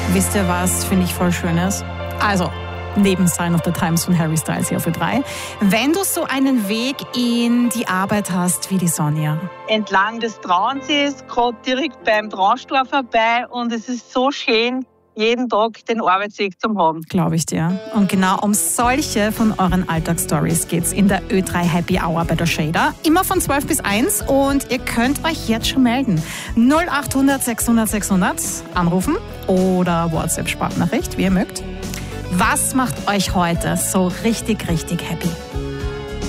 Wisst ihr was, finde ich voll Schönes? Also, neben Sign of the Times von Harry Styles hier für 3. Wenn du so einen Weg in die Arbeit hast wie die Sonja. Entlang des Trauensees, gerade direkt beim Traunstein vorbei und es ist so schön, jeden Tag den Arbeitsweg zu haben. Glaube ich dir. Und genau um solche von euren Alltagsstories geht's in der Ö3 Happy Hour bei der Shader. Immer von 12 bis 1 und ihr könnt euch jetzt schon melden. 0800 600 600 anrufen oder WhatsApp-Sprachnachricht, wie ihr mögt. Was macht euch heute so richtig, richtig happy?